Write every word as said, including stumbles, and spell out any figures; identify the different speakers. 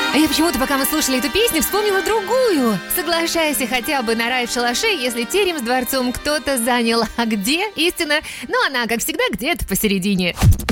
Speaker 1: А я почему-то, пока мы слушали эту песню, вспомнила другую. Соглашайся хотя бы на рай в шалаше, если терем с дворцом кто-то занял. А где истина? Ну, она, как всегда, где-то посередине.